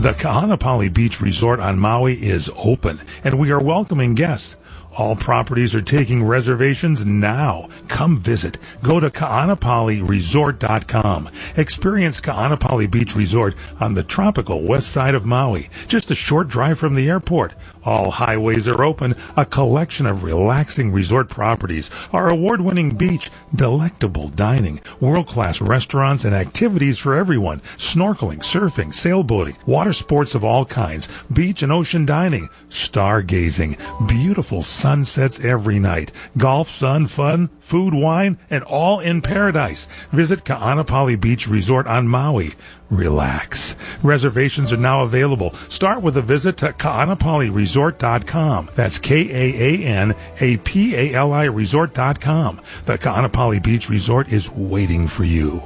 The Kahanapali Beach Resort on Maui is open, and we are welcoming guests. All properties are taking reservations now. Come visit. Go to kaanapaliresort.com. Experience Kaanapali Beach Resort on the tropical west side of Maui, just a short drive from the airport. All highways are open, a collection of relaxing resort properties, our award-winning beach, delectable dining, world-class restaurants and activities for everyone, snorkeling, surfing, sailboating, water sports of all kinds, beach and ocean dining, stargazing, beautiful sunsets every night, golf, sun, fun, food, wine, and all in paradise. Visit Kaanapali Beach Resort on Maui. Relax. Reservations are now available. Start with a visit to kaanapaliresort.com. That's Kaanapali resort.com. The Kaanapali Beach Resort is waiting for you.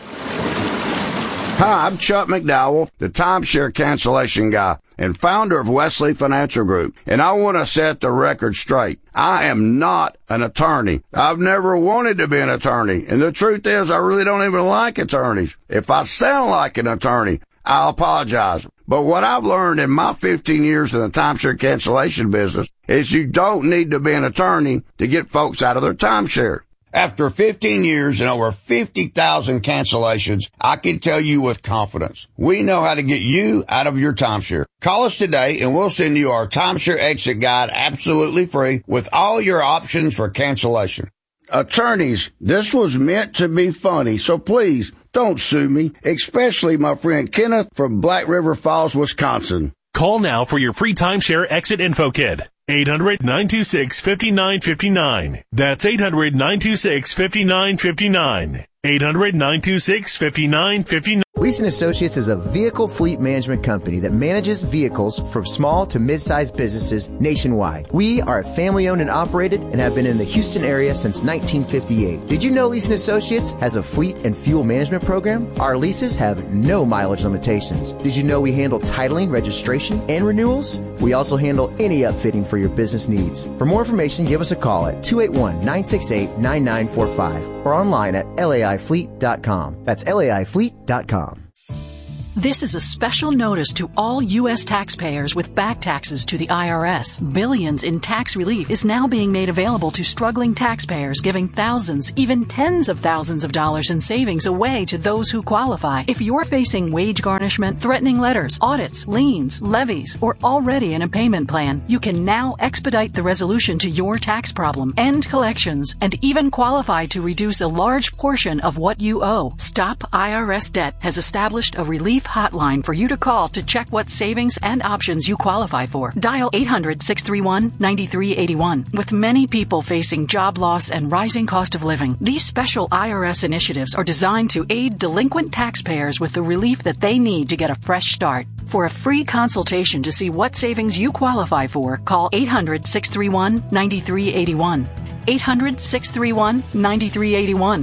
Hi, I'm Chuck McDowell, the timeshare cancellation guy and founder of Wesley Financial Group, and I want to set the record straight. I am not an attorney. I've never wanted to be an attorney, and the truth is I really don't even like attorneys. If I sound like an attorney, I'll apologize. But what I've learned in my 15 years in the timeshare cancellation business is you don't need to be an attorney to get folks out of their timeshare. After 15 years and over 50,000 cancellations, I can tell you with confidence, we know how to get you out of your timeshare. Call us today and we'll send you our timeshare exit guide absolutely free with all your options for cancellation. Attorneys, this was meant to be funny, so please don't sue me, especially my friend Kenneth from Black River Falls, Wisconsin. Call now for your free timeshare exit info kit. 800-926-5959. That's 800-926-5959. 800-926-5959. Leeson Associates is a vehicle fleet management company that manages vehicles from small to mid-sized businesses nationwide. We are family-owned and operated and have been in the Houston area since 1958. Did you know Leeson Associates has a fleet and fuel management program? Our leases have no mileage limitations. Did you know we handle titling, registration, and renewals? We also handle any upfitting for your business needs. For more information, give us a call at 281-968-9945 or online at laifleet.com. That's laifleet.com. This is a special notice to all U.S. taxpayers with back taxes to the IRS. Billions in tax relief is now being made available to struggling taxpayers, giving thousands, even tens of thousands of dollars in savings away to those who qualify. If you're facing wage garnishment, threatening letters, audits, liens, levies, or already in a payment plan, you can now expedite the resolution to your tax problem, end collections, and even qualify to reduce a large portion of what you owe. Stop IRS Debt has established a relief hotline for you to call to check what savings and options you qualify for. Dial 800-631-9381. With many people facing job loss and rising cost of living, these special IRS initiatives are designed to aid delinquent taxpayers with the relief that they need to get a fresh start. For a free consultation to see what savings you qualify for, call 800-631-9381. 800-631-9381.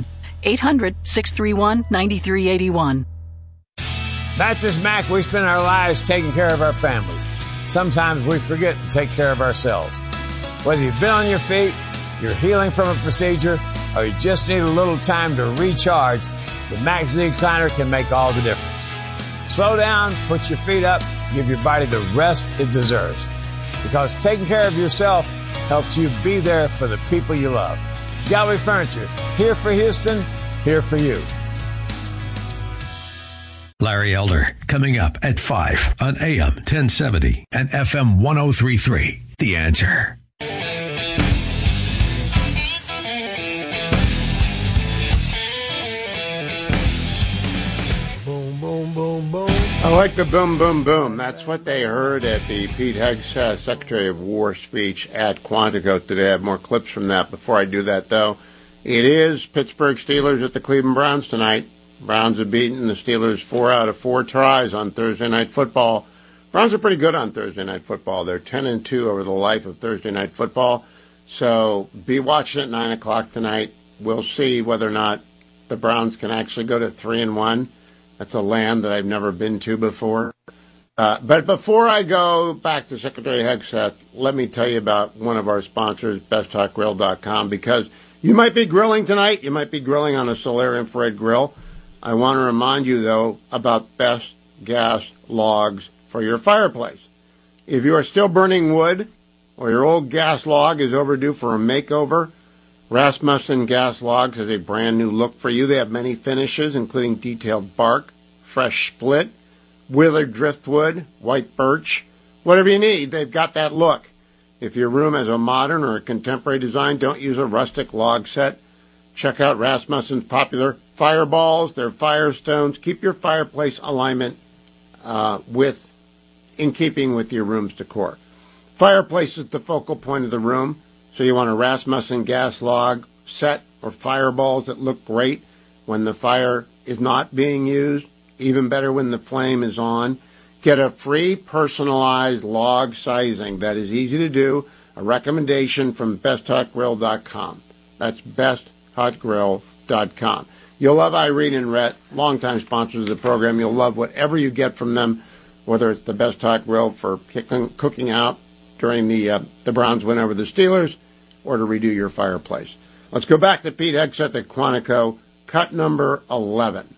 800-631-9381. Mattress Mac, we spend our lives taking care of our families. Sometimes we forget to take care of ourselves. Whether you've been on your feet, you're healing from a procedure, or you just need a little time to recharge, the Mac Z-Recliner can make all the difference. Slow down, put your feet up, give your body the rest it deserves. Because taking care of yourself helps you be there for the people you love. Gallery Furniture, here for Houston, here for you. Larry Elder, coming up at 5 on AM 1070 and FM 1033. The Answer. Boom, boom, boom, boom. I like the boom, boom, boom. That's what they heard at the Pete Hegseth Secretary of War speech at Quantico today. I have more clips from that. Before I do that, though, it is Pittsburgh Steelers at the Cleveland Browns tonight. Browns have beaten the Steelers 4 out of 4 tries on Thursday Night Football. Browns are pretty good on Thursday Night Football. They're 10-2 over the life of Thursday Night Football. So be watching at 9 o'clock tonight. We'll see whether or not the Browns can actually go to 3-1. That's a land that I've never been to before. But before I go back to Secretary Hegseth, let me tell you about one of our sponsors, BestHotGrill.com, because you might be grilling tonight. You might be grilling on a Solaire infrared grill. I want to remind you, though, about Best Gas Logs for your fireplace. If you are still burning wood or your old gas log is overdue for a makeover, Rasmussen Gas Logs has a brand new look for you. They have many finishes, including detailed bark, fresh split, withered driftwood, white birch. Whatever you need, they've got that look. If your room has a modern or a contemporary design, don't use a rustic log set. Check out Rasmussen's popular fireballs, their firestones. Keep your fireplace alignment in keeping with your room's decor. Fireplace is the focal point of the room. So you want a Rasmussen gas log set or fireballs that look great when the fire is not being used, even better when the flame is on. Get a free personalized log sizing that is easy to do, a recommendation from besthotgrill.com. That's besthotgrill.com. You'll love Irene and Rhett, longtime sponsors of the program. You'll love whatever you get from them, whether it's the Best Hot Grill for cooking out during the Browns win over the Steelers, or to redo your fireplace. Let's go back to Pete Hegseth at Quantico, cut number 11.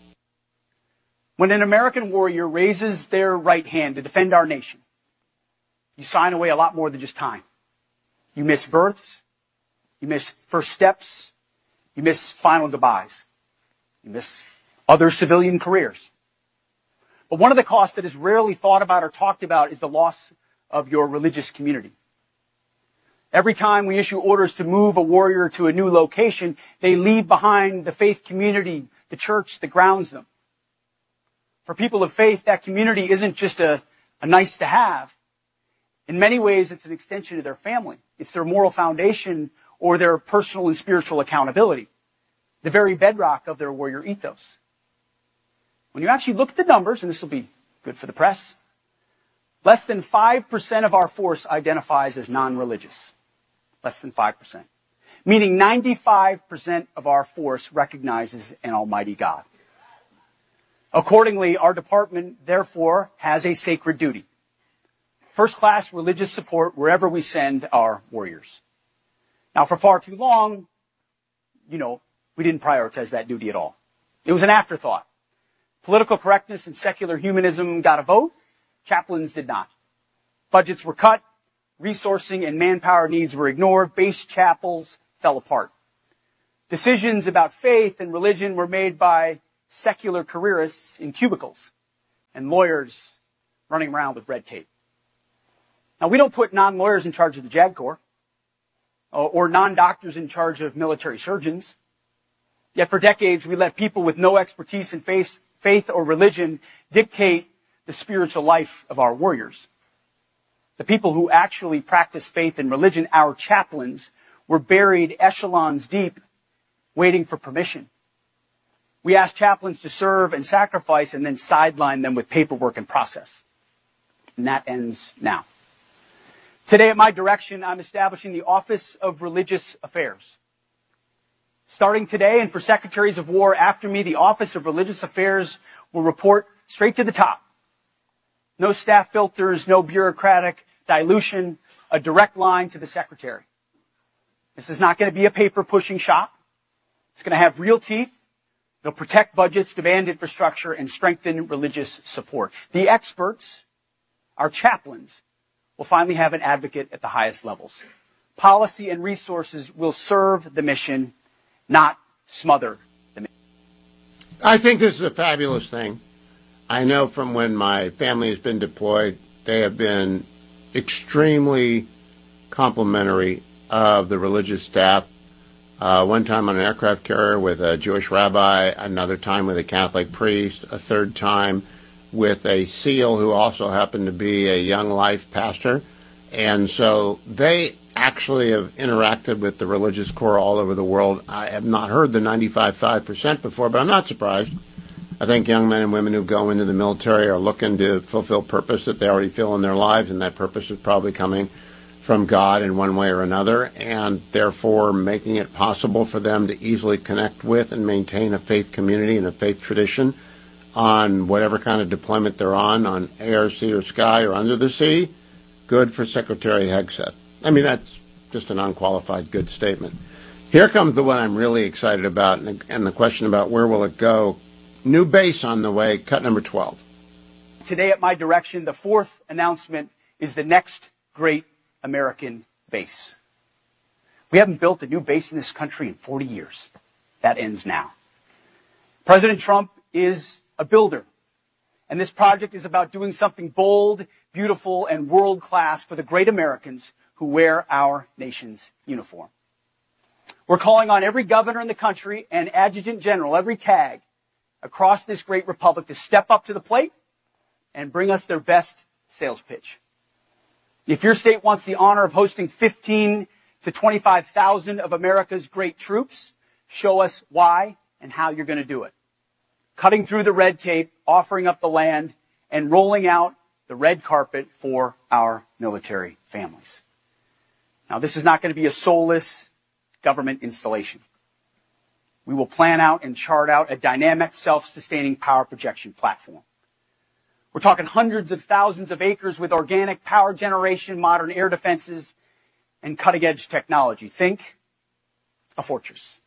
When an American warrior raises their right hand to defend our nation, you sign away a lot more than just time. You miss births, you miss first steps, you miss final goodbyes, you miss other civilian careers. But one of the costs that is rarely thought about or talked about is the loss of your religious community. Every time we issue orders to move a warrior to a new location, they leave behind the faith community, the church that grounds them. For people of faith, that community isn't just a nice to have. In many ways, it's an extension of their family. It's their moral foundation or their personal and spiritual accountability, the very bedrock of their warrior ethos. When you actually look at the numbers, and this will be good for the press, less than 5% of our force identifies as non-religious. Less than 5%. Meaning 95% of our force recognizes an almighty God. Accordingly, our department, therefore, has a sacred duty. First-class religious support wherever we send our warriors. Now, for far too long, we didn't prioritize that duty at all. It was an afterthought. Political correctness and secular humanism got a vote. Chaplains did not. Budgets were cut. Resourcing and manpower needs were ignored. Base chapels fell apart. Decisions about faith and religion were made by secular careerists in cubicles and lawyers running around with red tape. Now, we don't put non-lawyers in charge of the JAG Corps or non-doctors in charge of military surgeons. Yet for decades, we let people with no expertise in faith or religion dictate the spiritual life of our warriors. The people who actually practice faith and religion, our chaplains, were buried echelons deep, waiting for permission. We asked chaplains to serve and sacrifice and then sideline them with paperwork and process. And that ends now. Today, at my direction, I'm establishing the Office of Religious Affairs. Starting today, and for secretaries of war after me, the Office of Religious Affairs will report straight to the top. No staff filters, no bureaucratic dilution, a direct line to the secretary. This is not going to be a paper-pushing shop. It's going to have real teeth. It'll protect budgets, demand infrastructure, and strengthen religious support. The experts, our chaplains, will finally have an advocate at the highest levels. Policy and resources will serve the mission, not smother the mission. I think this is a fabulous thing. I know from when my family has been deployed, they have been extremely complimentary of the religious staff. One time on an aircraft carrier with a Jewish rabbi, another time with a Catholic priest, a third time with a SEAL who also happened to be a Young Life pastor. And so they actually have interacted with the religious corps all over the world. I have not heard the 95.5% before, but I'm not surprised. I think young men and women who go into the military are looking to fulfill purpose that they already feel in their lives, and that purpose is probably coming from God in one way or another, and therefore making it possible for them to easily connect with and maintain a faith community and a faith tradition on whatever kind of deployment they're on ARC or Sky or under the sea. Good for Secretary Hegseth. I mean, that's just an unqualified good statement. Here comes the one I'm really excited about, and the question about where will it go. New base on the way, cut number 12. today at my direction, the fourth announcement is the next great American base. We haven't built a new base in this country in 40 years. That ends now. President Trump is a builder, and this project is about doing something bold, beautiful, and world-class for the great Americans who wear our nation's uniform. We're calling on every governor in the country and adjutant general, every tag across this great republic to step up to the plate and bring us their best sales pitch. If your state wants the honor of hosting 15 to 25,000 of America's great troops, show us why and how you're going to do it. Cutting through the red tape, offering up the land, and rolling out the red carpet for our military families. Now, this is not going to be a soulless government installation. We will plan out and chart out a dynamic, self-sustaining power projection platform. We're talking hundreds of thousands of acres with organic power generation, modern air defenses, and cutting-edge technology. Think a fortress.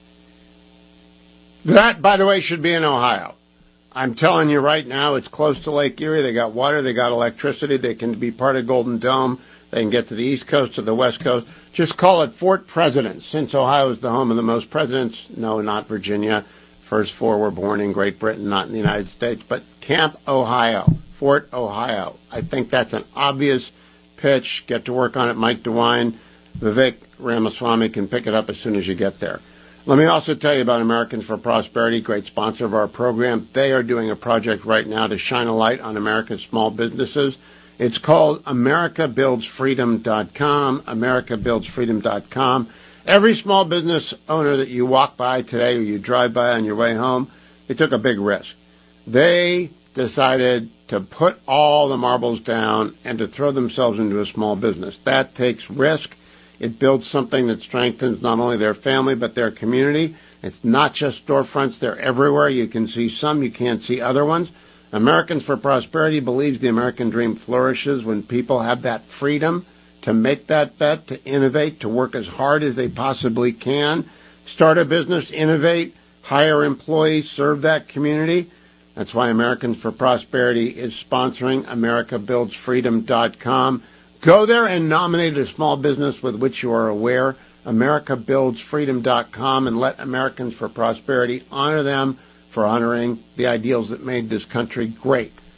That, by the way, should be in Ohio. I'm telling you right now, it's close to Lake Erie. They got water, they got electricity, they can be part of Golden Dome. They can get to the East Coast, to the West Coast. Just call it Fort Presidents, since Ohio is the home of the most presidents. No, not Virginia. First four were born in Great Britain, not in the United States. But Camp Ohio, Fort Ohio. I think that's an obvious pitch. Get to work on it. Mike DeWine, Vivek Ramaswamy can pick it up as soon as you get there. Let me also tell you about Americans for Prosperity, great sponsor of our program. They are doing a project right now to shine a light on America's small businesses. It's called AmericaBuildsFreedom.com, AmericaBuildsFreedom.com. Every small business owner that you walk by today or you drive by on your way home, they took a big risk. They decided to put all the marbles down and to throw themselves into a small business. That takes risk. It builds something that strengthens not only their family but their community. It's not just storefronts. They're everywhere. You can see some. You can't see other ones. Americans for Prosperity believes the American dream flourishes when people have that freedom to make that bet, to innovate, to work as hard as they possibly can, start a business, innovate, hire employees, serve that community. That's why Americans for Prosperity is sponsoring AmericaBuildsFreedom.com. Go there and nominate a small business with which you are aware, AmericaBuildsFreedom.com, and let Americans for Prosperity honor them for honoring the ideals that made this country great.